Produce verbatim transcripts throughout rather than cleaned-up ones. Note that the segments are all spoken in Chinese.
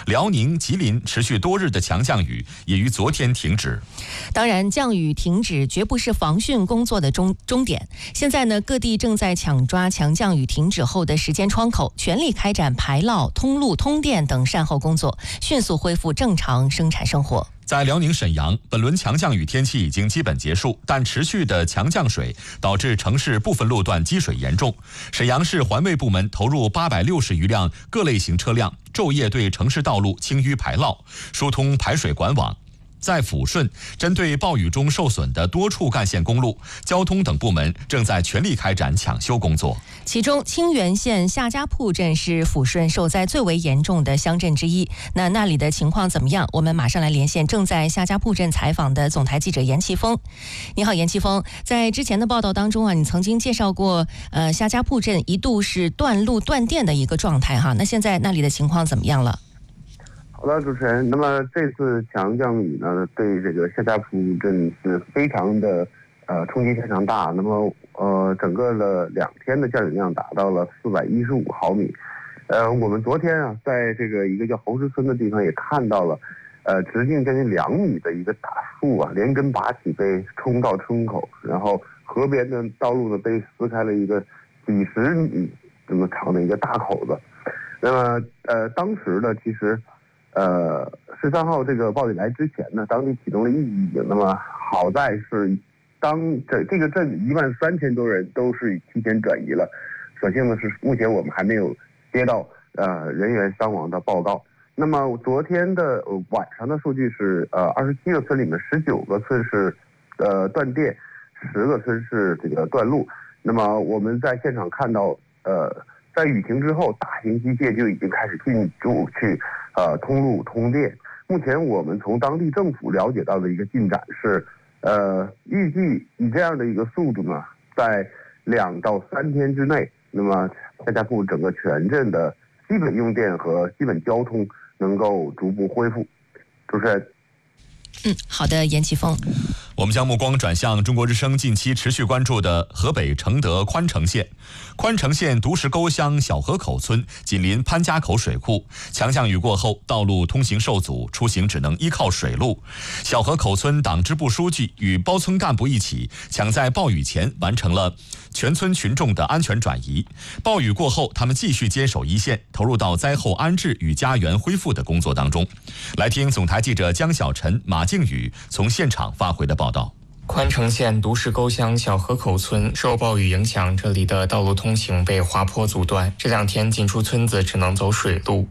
辽宁、吉林持续多日的强降雨也于昨天停止。 当然，降雨停止绝不是防汛工作的终终点。现在呢，各地正在抢抓强降雨停止后的时间窗口，全力开展排涝、通路、通电等善后工作，迅速恢复正常生产生活。 在辽宁沈阳，本轮强降雨天气已经基本结束，但持续的强降水导致城市部分路段积水严重。沈阳市环卫部门投入八百六十余辆各类型车辆，昼夜对城市道路清淤排涝，疏通排水管网。在抚顺，针对暴雨中受损的多处干线公路，交通等部门正在全力开展抢修工作。 其中，清源县夏家铺镇是抚顺受灾最为严重的乡镇之一。那那里的情况怎么样？我们马上来连线正在夏家铺镇采访的总台记者严奇峰。你好，严奇峰，在之前的报道当中啊，你曾经介绍过，呃，夏家铺镇一度是断路断电的一个状态哈。那现在那里的情况怎么样了？ 好的，主持人。那么这次强降雨呢，对这个夏家铺镇是非常的呃冲击非常大。那么呃，整个的两天的降雨量达到了四百一十五毫米。呃，我们昨天啊，在这个一个叫侯石村的地方也看到了，呃，直径将近两米的一个大树啊，连根拔起被冲到村口，然后河边的道路呢被撕开了一个几十米这么长的一个大口子。那么呃，当时呢，其实。呃，十三号这个暴雨来之前呢，当地启动了预警。那么好在是，当这这个镇一万三千多人都是提前转移了。所幸的是，目前我们还没有接到呃人员伤亡的报告。那么昨天的、呃、晚上的数据是，呃，二十七个村里面十九个村是呃断电，十个村是这个断路。那么我们在现场看到，呃，在雨停之后，大型机械就已经开始进驻去。呃，通路通电。目前我们从当地政府了解到的一个进展是，呃，预计以这样的一个速度呢，在两到三天之内，那么夏家铺整个全镇的基本用电和基本交通能够逐步恢复。主持人。 嗯，好的，严奇峰。 我们将目光转向中国之声近期持续关注的河北承德宽城县。宽城县独石沟乡小河口村紧邻潘家口水库，强降雨过后，道路通行受阻，出行只能依靠水路。小河口村党支部书记与包村干部一起，抢在暴雨前完成了全村群众的安全转移。暴雨过后，他们继续坚守一线，投入到灾后安置与家园恢复的工作当中。来听总台记者江小晨、马靖宇从现场发回的报道。 宽城县独石沟乡小河口村受暴雨影响，这里的道路通行被滑坡阻断，这两天进出村子只能走水路。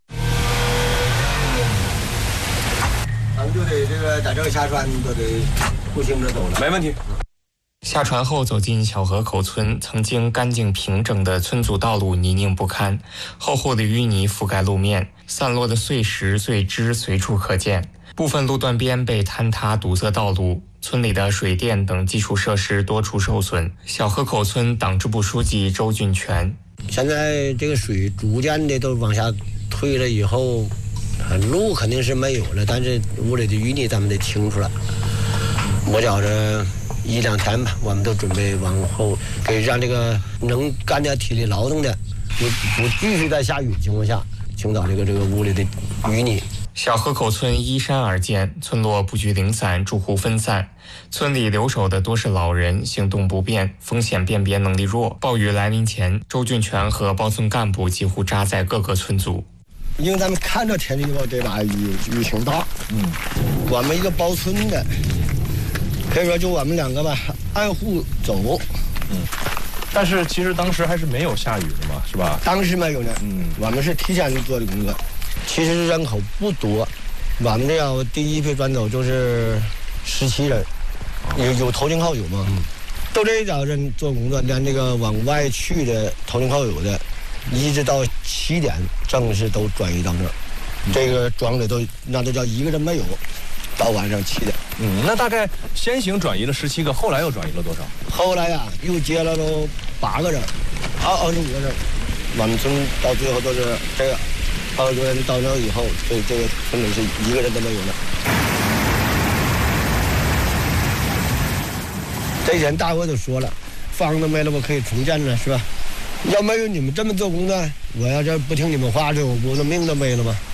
咱们就得这个在这个下船都得步行着走了， 没问题。下船后走进小河口村，曾经干净平整的村组道路泥泞不堪，厚厚的淤泥覆盖路面，散落的碎石碎枝随处可见，部分路段边被坍塌堵塞道路，村里的水电等基础设施多处受损。小河口村党支部书记周俊全： 现在这个水逐渐的都往下退了以后，路肯定是没有了，但是屋里的淤泥咱们得清出来。我觉着一两天吧，我们都准备往后给让这个能干点体力劳动的，不不继续在下雨的情况下清扫这个这个屋里的淤泥。 小河口村依山而建，村落布局零散，住户分散，村里留守的多是老人，行动不便，风险辨别能力弱。暴雨来临前，周俊全和包村干部几乎扎在各个村组。 因为咱们看着天气预报这把雨雨挺大，嗯，我们一个包村的，可以说就我们两个吧，按户走， 嗯。但是其实当时还是没有下雨的嘛，是吧？ 当时没有呢，嗯，我们是提前做的工作。其实人口不多，我们这样第一批转走就是十七人，有有投进靠友嘛，嗯，都这一找人做工作，连这个往外去的投进靠友的，一直到七点正式都转移到这儿，嗯，这个庄里都那都叫一个人没有，到晚上七点。 嗯，那大概先行转移了十七个，后来又转移了多少？ 后来呀，又接了都八个人，二二十五个人，我们村到最后都是这个。二十多人到那以后，这这个村里是一个人都没有了。这以前大伙都说了，房子没了，我可以重建了，是吧？要没有你们这么做工作，我要这不听你们话，这我不的命都没了吗？